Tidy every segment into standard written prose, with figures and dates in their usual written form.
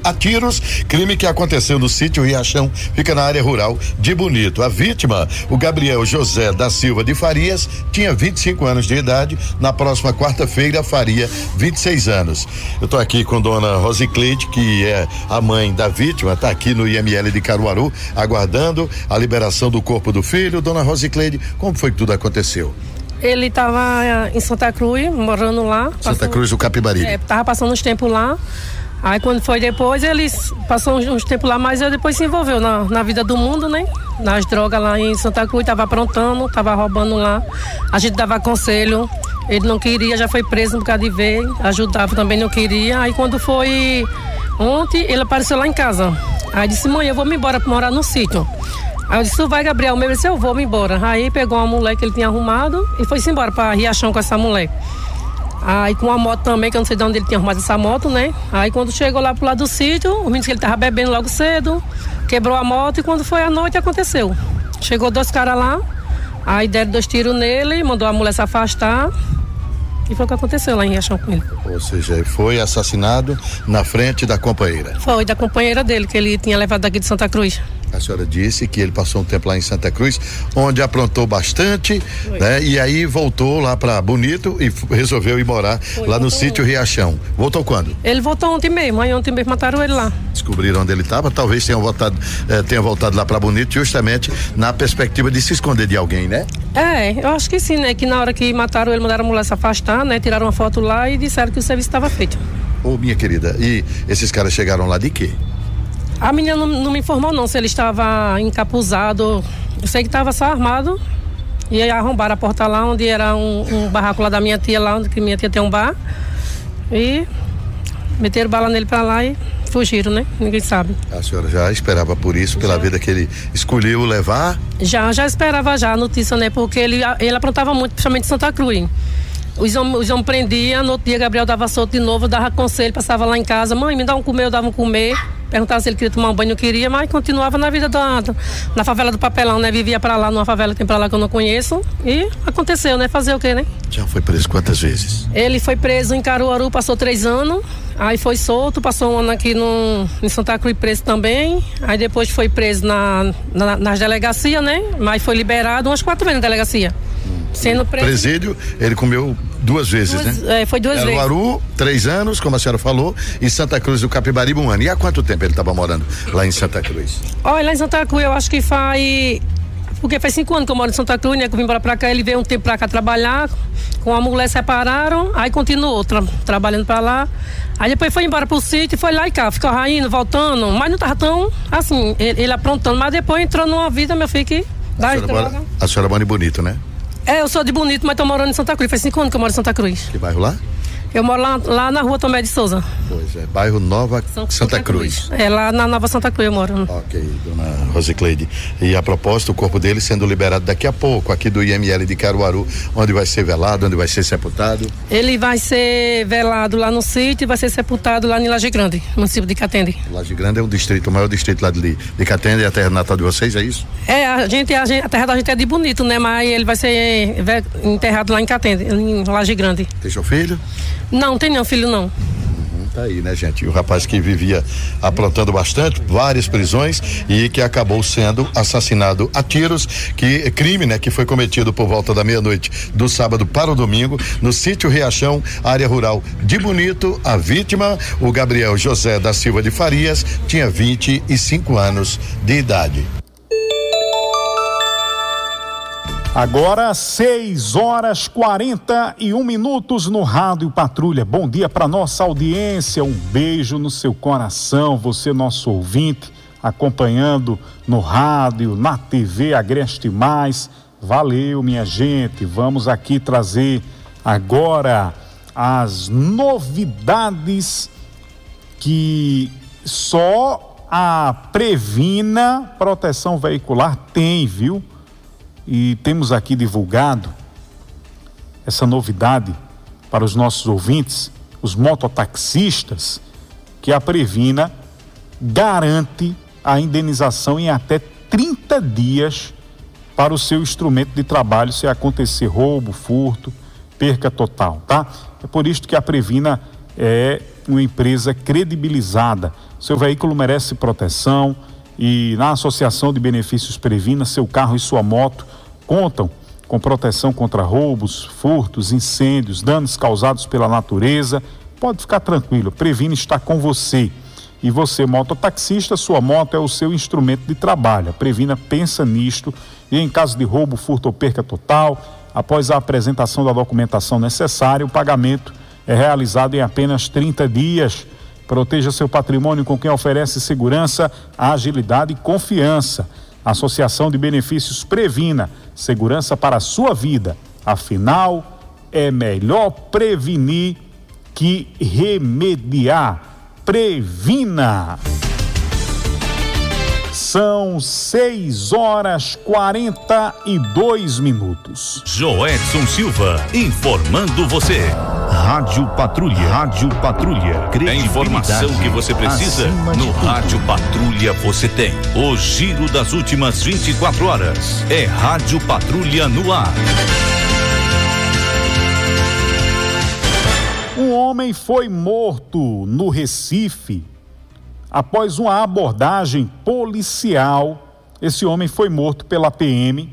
a tiros, crime que aconteceu no sítio Riachão, fica na área rural de Bonito. A vítima, o Gabriel José da Silva de Farias, tinha 25 anos de idade, na próxima quarta-feira faria 26 anos. Eu tô aqui com dona Rosicleide, que é a mãe da vítima, tá aqui no IML de Caruaru, aguardando a liberação do corpo do filho. Dona Rosicleide, como foi que tudo aconteceu? Ele estava em Santa Cruz, morando lá. Santa Cruz do Capibaribe. Tava passando uns tempos lá. Aí quando foi depois, ele passou uns tempos lá, mas ele depois se envolveu na vida do mundo, né? Nas drogas lá em Santa Cruz, tava aprontando, tava roubando lá. A gente dava conselho, ele não queria, já foi preso um bocado de vez, ajudava também, não queria. Aí quando foi ontem, ele apareceu lá em casa. Aí disse, mãe, eu vou me embora pra morar no sítio. Aí eu disse, tu vai, Gabriel? Ele disse, eu vou me embora. Aí pegou uma mulher que ele tinha arrumado e foi-se embora pra Riachão com essa mulher. Aí com a moto também, que eu não sei de onde ele tinha arrumado essa moto, né? Aí quando chegou lá pro lado do sítio, o menino que ele tava bebendo logo cedo, quebrou a moto e quando foi à noite aconteceu. Chegou 2 caras lá, aí deram 2 tiros nele, mandou a mulher se afastar e foi o que aconteceu lá em Riachão com ele. Ou seja, ele foi assassinado na frente da companheira. Foi, da companheira dele, que ele tinha levado daqui de Santa Cruz. A senhora disse que ele passou um tempo lá em Santa Cruz, onde aprontou bastante, né? E aí voltou lá pra Bonito e resolveu ir morar lá no sítio Riachão. Voltou quando? Ele voltou ontem mesmo, aí ontem mesmo mataram ele lá. Descobriram onde ele estava, talvez tenha voltado lá pra Bonito justamente na perspectiva de se esconder de alguém, né? Eu acho que sim, né? Que na hora que mataram ele, mandaram a mulher se afastar, né? Tiraram uma foto lá e disseram que o serviço estava feito. Ô, minha querida, e esses caras chegaram lá de quê? A menina não me informou não se ele estava encapuzado. Eu sei que estava só armado. E aí arrombaram a porta lá, onde era um barraco lá da minha tia, lá onde minha tia tem um bar. E meteram bala nele pra lá e fugiram, né? Ninguém sabe. A senhora já esperava por isso, pela vida que ele escolheu levar? Já esperava já a notícia, né? Porque ele aprontava muito, principalmente em Santa Cruz. Os homens prendiam, no outro dia Gabriel dava solto de novo, dava conselho, passava lá em casa, mãe, me dá um comer, eu dava um comer. Perguntava se ele queria tomar um banho, não queria, mas continuava na vida na favela do Papelão, né? Vivia pra lá, numa favela que tem pra lá que eu não conheço. E aconteceu, né? Fazer o quê, né? Já foi preso quantas vezes? Ele foi preso em Caruaru, passou 3 anos. Aí foi solto, passou um ano aqui em Santa Cruz preso também. Aí depois foi preso nas delegacias, né? Mas foi liberado umas 4 vezes na delegacia. Sendo preso. Presídio, ele comeu 2 vezes, né? Foi 2 vezes. Caruaru, 3 anos, como a senhora falou, e Santa Cruz do Capibaribe 1 ano. E há quanto tempo ele estava morando lá em Santa Cruz? Olha, lá em Santa Cruz eu acho que porque faz 5 anos que eu moro em Santa Cruz, né? Que eu vim embora pra cá, ele veio um tempo pra cá trabalhar, com a mulher separaram, aí continuou trabalhando pra lá. Aí depois foi embora pro sítio, foi lá e cá, ficou indo, voltando, mas não tava tão assim, ele aprontando, mas depois entrou numa vida, meu filho, que dá droga. A senhora mora em Bonito, né? Eu sou de Bonito, mas tô morando em Santa Cruz, faz 5 anos que eu moro em Santa Cruz. Que bairro lá? Eu moro lá na rua Tomé de Souza. Pois é, bairro Nova Santa Cruz. Lá na Nova Santa Cruz eu moro. Ok, dona Rosicleide. E a propósito, o corpo dele sendo liberado daqui a pouco, aqui do IML de Caruaru, onde vai ser velado, onde vai ser sepultado? Ele vai ser velado lá no sítio e vai ser sepultado lá em Laje Grande, município de Catende. Laje Grande é o maior distrito lá de Catende, é a terra natal de vocês, é isso? A terra da gente é de Bonito, né? Mas ele vai ser enterrado lá em Catende, em Laje Grande. Tem seu filho? Não tem nenhum filho, não. Tá aí, né, gente? E o rapaz que vivia aprontando bastante, várias prisões e que acabou sendo assassinado a tiros, crime, né, que foi cometido por volta da meia-noite do sábado para o domingo, no sítio Riachão, área rural de Bonito. A vítima, o Gabriel José da Silva de Farias, tinha 25 anos de idade. Agora 6h41 no Rádio Patrulha. Bom dia para nossa audiência, um beijo no seu coração, você nosso ouvinte, acompanhando no rádio, na TV Agreste Mais. Valeu, minha gente. Vamos aqui trazer agora as novidades que só a Previna Proteção Veicular tem, viu? E temos aqui divulgado essa novidade para os nossos ouvintes, os mototaxistas, que a Previna garante a indenização em até 30 dias para o seu instrumento de trabalho se acontecer roubo, furto, perca total, tá? É por isso que a Previna uma empresa credibilizada. Seu veículo merece proteção e na Associação de Benefícios Previna, seu carro e sua moto contam com proteção contra roubos, furtos, incêndios, danos causados pela natureza. Pode ficar tranquilo, Previna está com você. E você, mototaxista, sua moto é o seu instrumento de trabalho. A Previna pensa nisto e em caso de roubo, furto ou perca total, após a apresentação da documentação necessária, o pagamento é realizado em apenas 30 dias. Proteja seu patrimônio com quem oferece segurança, agilidade e confiança. Associação de Benefícios Previna, segurança para a sua vida. Afinal, é melhor prevenir que remediar. Previna. São 6h42. Joedson Silva, informando você. Rádio Patrulha. Rádio Patrulha. A informação que você precisa no Rádio Patrulha você tem. O giro das últimas 24 horas. É Rádio Patrulha no ar. Um homem foi morto no Recife após uma abordagem policial. Esse homem foi morto pela PM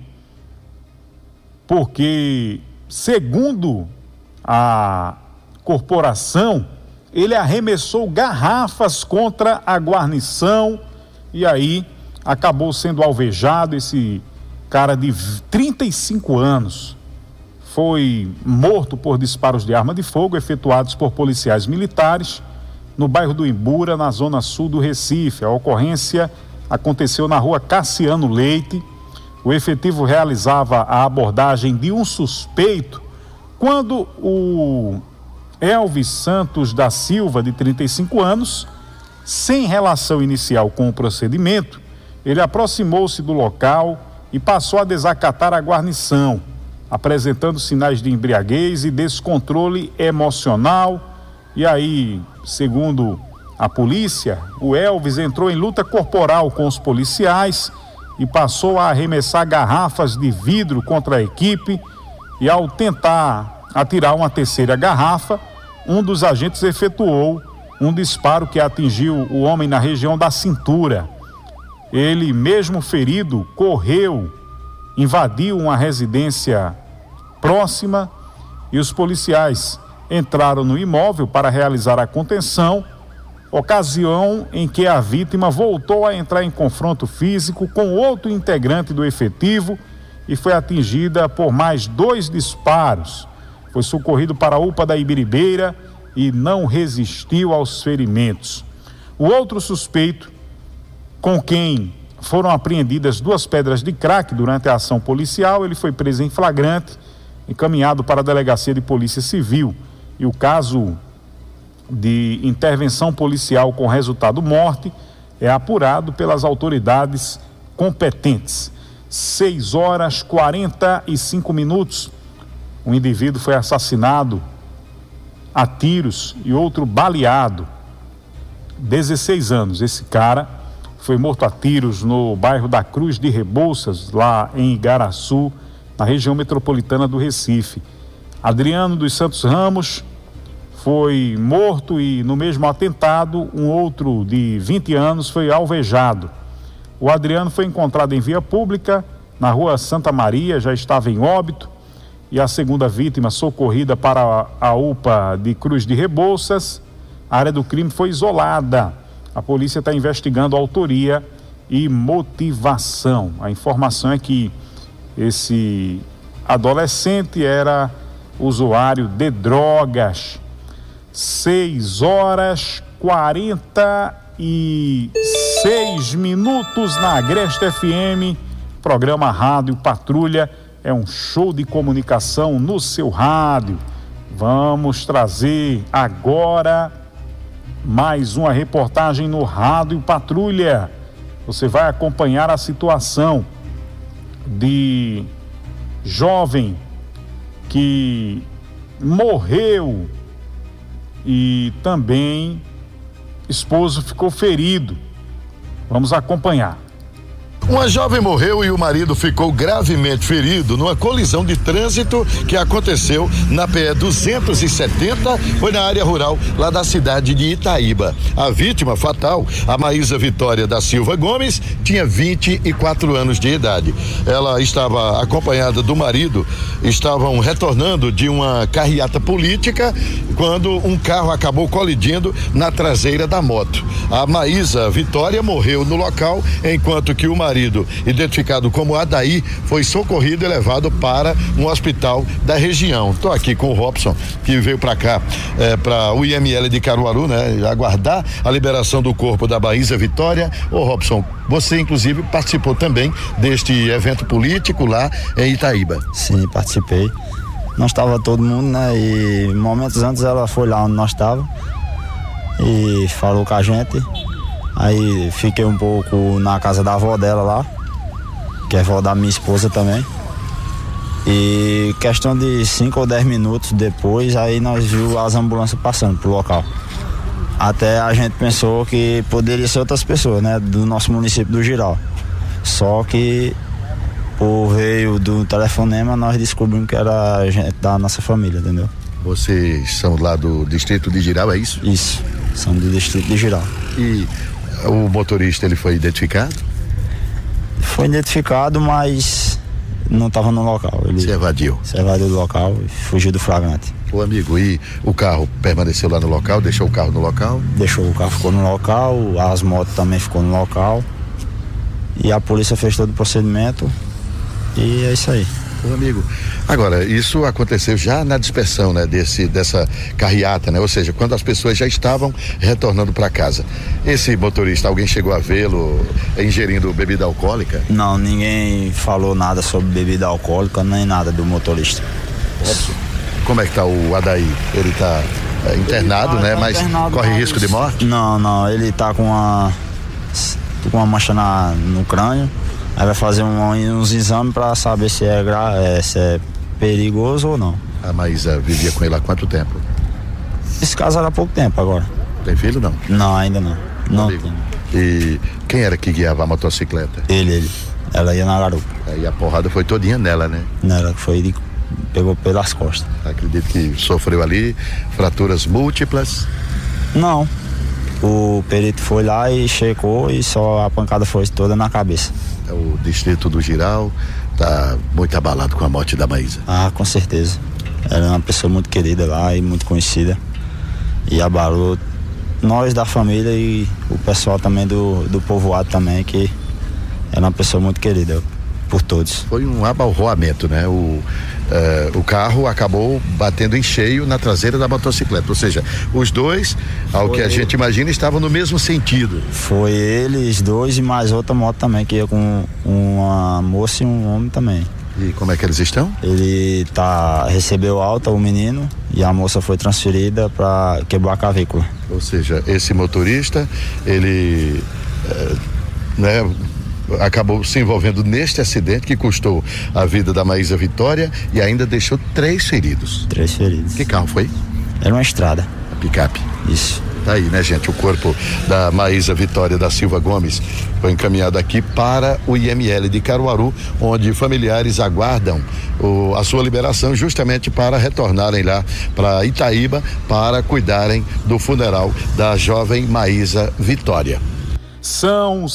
porque, segundo a corporação, ele arremessou garrafas contra a guarnição e aí acabou sendo alvejado. Esse cara de 35 anos foi morto por disparos de arma de fogo efetuados por policiais militares no bairro do Imbura, na zona sul do Recife. A ocorrência aconteceu na rua Cassiano Leite. O efetivo realizava a abordagem de um suspeito quando o Elvis Santos da Silva, de 35 anos, sem relação inicial com o procedimento, ele aproximou-se do local e passou a desacatar a guarnição, apresentando sinais de embriaguez e descontrole emocional. E aí, segundo a polícia, o Elvis entrou em luta corporal com os policiais e passou a arremessar garrafas de vidro contra a equipe. E ao tentar atirar uma terceira garrafa, um dos agentes efetuou um disparo que atingiu o homem na região da cintura. Ele, mesmo ferido, correu, invadiu uma residência próxima e os policiais entraram no imóvel para realizar a contenção, ocasião em que a vítima voltou a entrar em confronto físico com outro integrante do efetivo e foi atingida por mais 2 disparos. Foi socorrido para a UPA da Ibiribeira e não resistiu aos ferimentos. O outro suspeito, com quem foram apreendidas 2 pedras de crack durante a ação policial, ele foi preso em flagrante, encaminhado para a Delegacia de Polícia Civil. E o caso de intervenção policial com resultado morte é apurado pelas autoridades competentes. 6h45. Um indivíduo foi assassinado a tiros e outro baleado. 16 anos. Esse cara foi morto a tiros no bairro da Cruz de Rebouças, lá em Igaraçu, na região metropolitana do Recife. Adriano dos Santos Ramos foi morto e no mesmo atentado um outro de 20 anos foi alvejado. O Adriano foi encontrado em via pública na rua Santa Maria, já estava em óbito, e a segunda vítima socorrida para a UPA de Cruz de Rebouças. A área do crime foi isolada. A polícia está investigando a autoria e motivação. A informação é que esse adolescente era usuário de drogas. 6h46 na Agreste FM, programa Rádio Patrulha, é um show de comunicação no seu rádio. Vamos trazer agora mais uma reportagem no Rádio Patrulha. Você vai acompanhar a situação de jovem que morreu e também esposo ficou ferido. Vamos acompanhar. Uma jovem morreu e o marido ficou gravemente ferido numa colisão de trânsito que aconteceu na PE 270, foi na área rural lá da cidade de Itaíba. A vítima fatal, a Maísa Vitória da Silva Gomes, tinha 24 anos de idade. Ela estava acompanhada do marido, estavam retornando de uma carreata política quando um carro acabou colidindo na traseira da moto. A Maísa Vitória morreu no local, enquanto que o marido, identificado como Adaí, foi socorrido e levado para um hospital da região. Estou aqui com o Robson, que veio para cá, para o IML de Caruaru, né? Aguardar a liberação do corpo da Maísa Vitória. Ô Robson, você inclusive participou também deste evento político lá em Itaíba. Sim, participei. Nós estava todo mundo, né? E momentos antes ela foi lá onde nós estávamos e falou com a gente. Aí fiquei um pouco na casa da avó dela lá, que é avó da minha esposa também. E questão de 5 ou 10 minutos depois, aí nós vimos as ambulâncias passando pro local. Até a gente pensou que poderia ser outras pessoas, né? Do nosso município do Giral. Só que por veio do telefonema nós descobrimos que era gente da nossa família, entendeu? Vocês são lá do distrito de Giral, é isso? Isso, são do distrito de Giral. E o motorista, ele foi identificado? Foi identificado, mas não estava no local. Ele se evadiu do local e fugiu do flagrante. Ô amigo, e o carro permaneceu lá no local? Deixou o carro no local? Deixou, o carro ficou no local, as motos também ficou no local. E a polícia fez todo o procedimento e é isso aí. Ô amigo, agora, isso aconteceu já na dispersão, né, dessa carreata, né? Ou seja, quando as pessoas já estavam retornando para casa. Esse motorista, alguém chegou a vê-lo ingerindo bebida alcoólica? Não, ninguém falou nada sobre bebida alcoólica, nem nada do motorista. Como é que tá o Adaí? Ele tá internado, né? Mas corre risco de morte? Não, ele tá com uma mancha no crânio. Aí vai fazer uns exames para saber se é perigoso ou não. A Maísa vivia com ele há quanto tempo? Esse caso era há pouco tempo agora. Tem filho, não? Não, ainda não. Não tem. E quem era que guiava a motocicleta? Ele. Ela ia na garupa. Aí a porrada foi todinha nela, né? Nela, ele pegou pelas costas. Acredito que sofreu ali fraturas múltiplas. Não. O perito foi lá e checou e só a pancada foi toda na cabeça. O distrito do Giral tá muito abalado com a morte da Maísa. Ah, com certeza. Ela é uma pessoa muito querida lá e muito conhecida. E abalou nós da família e o pessoal também do povoado também, que era uma pessoa muito querida por todos. Foi um abalroamento, né? O carro acabou batendo em cheio na traseira da motocicleta, ou seja, os dois, ao que a gente imagina, estavam no mesmo sentido. Foi eles dois e mais outra moto também, que ia com uma moça e um homem também. E como é que eles estão? Ele recebeu alta, o menino, e a moça foi transferida para quebrar a clavícula. Ou seja, esse motorista, ele acabou se envolvendo neste acidente que custou a vida da Maísa Vitória e ainda deixou 3 feridos. 3 feridos. Que carro foi? Era uma estrada. A picape. Isso. Tá aí, né, gente? O corpo da Maísa Vitória da Silva Gomes foi encaminhado aqui para o IML de Caruaru, onde familiares aguardam a sua liberação justamente para retornarem lá para Itaíba para cuidarem do funeral da jovem Maísa Vitória. São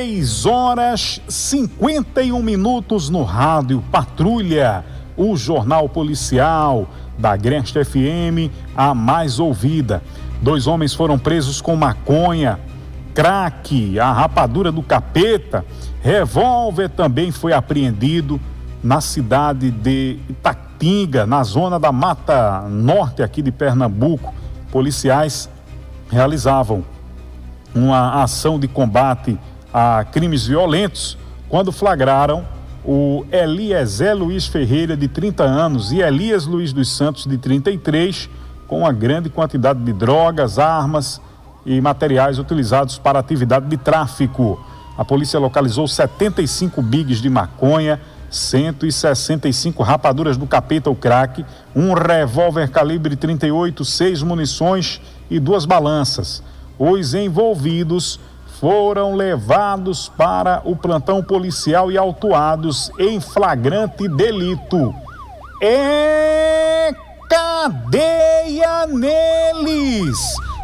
6h51 no rádio Patrulha, o jornal policial da Agreste FM, a mais ouvida. 2 homens foram presos com maconha, crack, a rapadura do capeta, revólver também foi apreendido na cidade de Itatinga, na zona da Mata Norte aqui de Pernambuco. Policiais realizavam uma ação de combate a crimes violentos quando flagraram o Eliezer Luiz Ferreira, de 30 anos, e Elias Luiz dos Santos, de 33, com uma grande quantidade de drogas, armas e materiais utilizados para atividade de tráfico. A polícia localizou 75 bigs de maconha, 165 rapaduras do capeta ou crack, um revólver calibre 38, 6 munições e 2 balanças. Os envolvidos foram levados para o plantão policial e autuados em flagrante delito. É cadeia neles!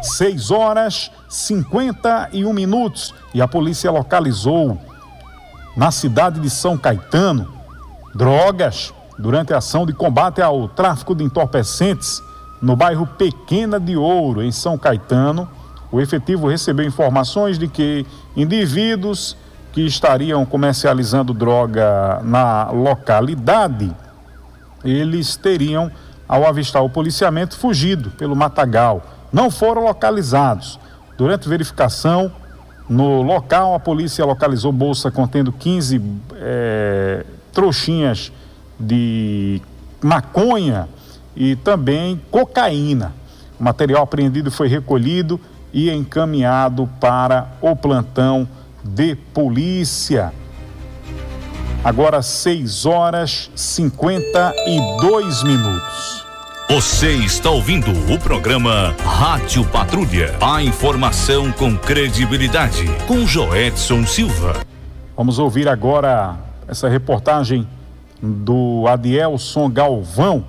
6h51 e a polícia localizou na cidade de São Caetano drogas durante a ação de combate ao tráfico de entorpecentes no bairro Pequena de Ouro, em São Caetano. O efetivo recebeu informações de que indivíduos que estariam comercializando droga na localidade, eles teriam, ao avistar o policiamento, fugido pelo matagal. Não foram localizados. Durante verificação no local, a polícia localizou bolsa contendo 15 trouxinhas de maconha e também cocaína. O material apreendido foi recolhido e encaminhado para o plantão de polícia. Agora 6h52. Você está ouvindo o programa Rádio Patrulha. A informação com credibilidade, com Joedson Silva. Vamos ouvir agora essa reportagem do Adielson Galvão.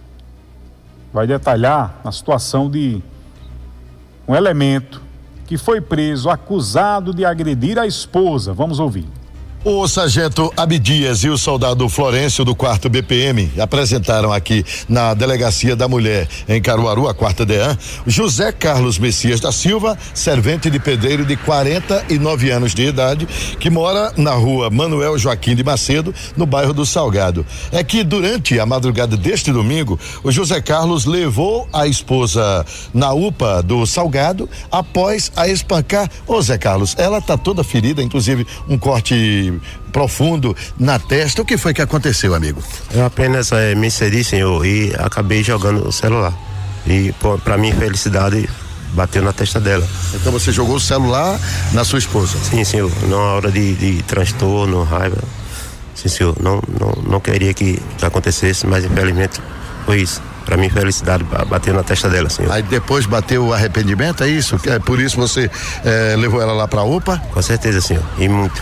Vai detalhar a situação de um elemento que foi preso acusado de agredir a esposa. Vamos ouvir. O sargento Abdias e o soldado Florencio do 4º BPM apresentaram aqui na Delegacia da Mulher em Caruaru, a 4ª DEAN, José Carlos Messias da Silva, servente de pedreiro de 49 anos de idade, que mora na rua Manuel Joaquim de Macedo, no bairro do Salgado. É que durante a madrugada deste domingo, o José Carlos levou a esposa na UPA do Salgado após a espancar. Ô Zé Carlos, ela tá toda ferida, inclusive um corte profundo na testa. O que foi que aconteceu, amigo? Eu apenas me excedi, senhor, e acabei jogando o celular. E, para minha felicidade, bateu na testa dela. Então você jogou o celular na sua esposa? Sim, senhor. Numa hora de transtorno, raiva. Sim, senhor. Não queria que acontecesse, mas infelizmente foi isso. Para minha felicidade, bateu na testa dela, senhor. Aí depois bateu o arrependimento, é isso? É por isso você levou ela lá para a UPA? Com certeza, senhor. E muito.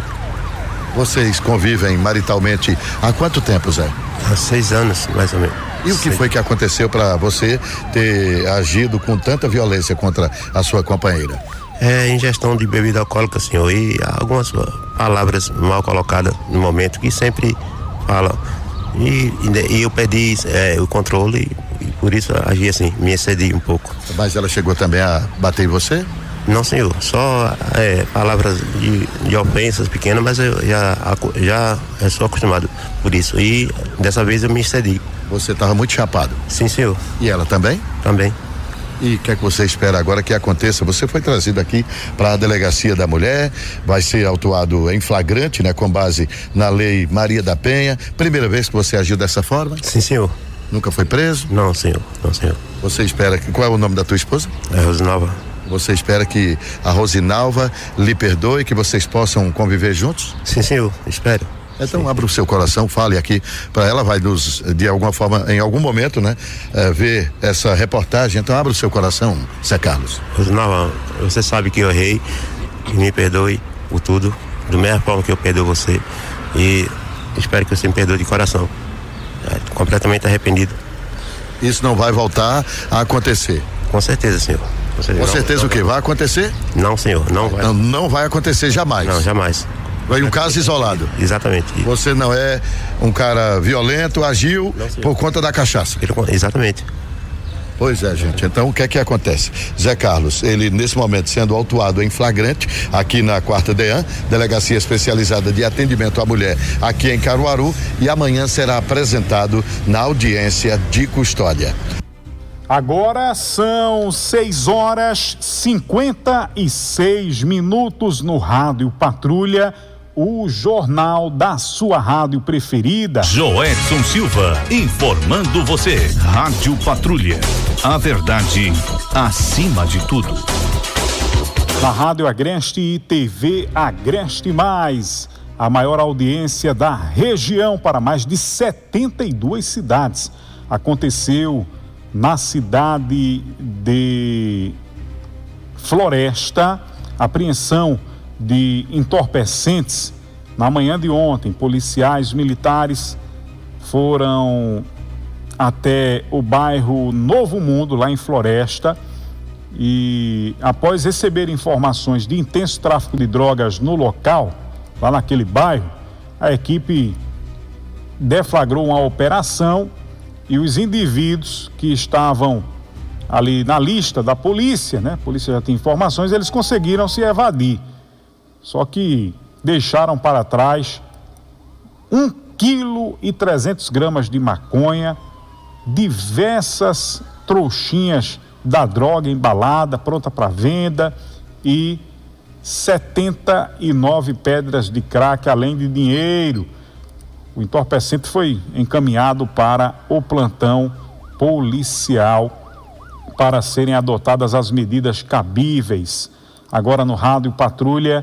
Vocês convivem maritalmente há quanto tempo, Zé? Há 6 anos, mais ou menos. E o que foi que aconteceu para você ter agido com tanta violência contra a sua companheira? Ingestão de bebida alcoólica, senhor, e algumas palavras mal colocadas no momento que sempre fala. E eu perdi o controle e por isso agi assim, me excedi um pouco. Mas ela chegou também a bater em você? Não, senhor, só palavras de ofensas pequenas, mas eu já sou acostumado por isso. E dessa vez eu me excedi. Você estava muito chapado? Sim, senhor. E ela também? Também. E o que é que você espera agora que aconteça? Você foi trazido aqui para a Delegacia da Mulher, vai ser autuado em flagrante, né, com base na Lei Maria da Penha. Primeira vez que você agiu dessa forma? Sim, senhor. Nunca foi preso? Não, senhor. Não, senhor. Você espera que... Qual é o nome da tua esposa? Rosinalva. Você espera que a Rosinalva lhe perdoe, que vocês possam conviver juntos? Sim, senhor. Espero. Então, sim. Abra o seu coração, fale aqui para ela, vai de alguma forma, em algum momento, né, ver essa reportagem. Então, abra o seu coração, Zé Carlos. Rosinalva, você sabe que eu errei, e me perdoe por tudo, da mesma forma que eu perdoo você, e espero que você me perdoe de coração. Completamente arrependido. Isso não vai voltar a acontecer? Com certeza, senhor. Com certeza o quê? Vai acontecer? Não, senhor, não vai. Não vai acontecer jamais? Não, jamais. Foi um caso isolado? Exatamente. Você não é um cara violento, agiu por conta da cachaça? Exatamente. Pois é, gente. Então, o que é que acontece? Zé Carlos, ele nesse momento sendo autuado em flagrante aqui na 4ª DEAN, Delegacia Especializada de Atendimento à Mulher aqui em Caruaru, e amanhã será apresentado na audiência de custódia. Agora são 6h56 no Rádio Patrulha, o jornal da sua rádio preferida. Joedson Silva, informando você. Rádio Patrulha, a verdade acima de tudo. Na Rádio Agreste e TV Agreste Mais, a maior audiência da região para mais de 72 cidades. Aconteceu na cidade de Floresta, apreensão de entorpecentes. Na manhã de ontem, policiais militares foram até o bairro Novo Mundo, lá em Floresta, e após receber informações de intenso tráfico de drogas no local, lá naquele bairro, a equipe deflagrou uma operação e os indivíduos que estavam ali na lista da polícia, né? A polícia já tem informações, eles conseguiram se evadir. Só que deixaram para trás 1,3 kg de maconha, diversas trouxinhas da droga embalada, pronta para venda, e 79 pedras de crack, além de dinheiro. O entorpecente foi encaminhado para o plantão policial para serem adotadas as medidas cabíveis. Agora no Rádio Patrulha,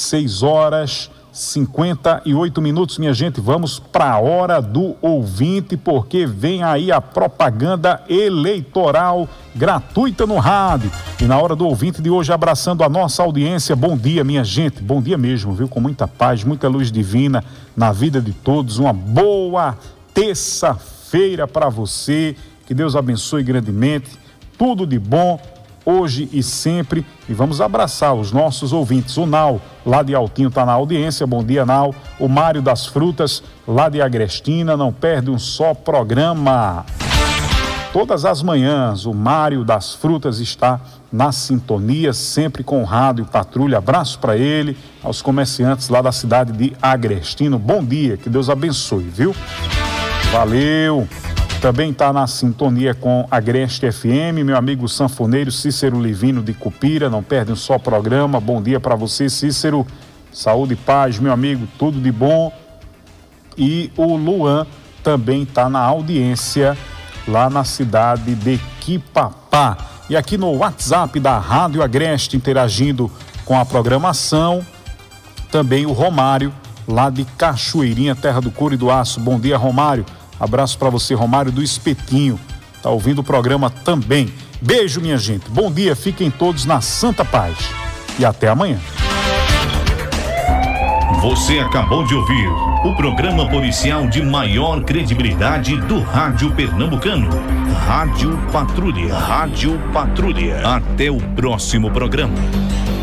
6h58, minha gente. Vamos para a hora do ouvinte, porque vem aí a propaganda eleitoral gratuita no rádio. E na hora do ouvinte de hoje, abraçando a nossa audiência. Bom dia, minha gente. Bom dia mesmo, viu? Com muita paz, muita luz divina na vida de todos. Uma boa terça-feira para você. Que Deus abençoe grandemente. Tudo de bom hoje e sempre, e vamos abraçar os nossos ouvintes. O Nau, lá de Altinho, está na audiência. Bom dia, Nau. O Mário das Frutas, lá de Agrestina, não perde um só programa. Todas as manhãs, o Mário das Frutas está na sintonia, sempre com o Rádio Patrulha. Abraço para ele, aos comerciantes lá da cidade de Agrestino. Bom dia, que Deus abençoe, viu? Valeu! Também está na sintonia com a Agreste FM, meu amigo sanfoneiro Cícero Livino de Cupira, não perde um só programa. Bom dia para você, Cícero. Saúde e paz, meu amigo, tudo de bom. E o Luan também está na audiência lá na cidade de Quipapá. E aqui no WhatsApp da Rádio Agreste, interagindo com a programação, também o Romário, lá de Cachoeirinha, terra do couro e do aço. Bom dia, Romário. Abraço para você, Romário do Espetinho. Tá ouvindo o programa também. Beijo, minha gente. Bom dia, fiquem todos na santa paz. E até amanhã. Você acabou de ouvir o programa policial de maior credibilidade do rádio pernambucano. Rádio Patrulha. Rádio Patrulha. Até o próximo programa.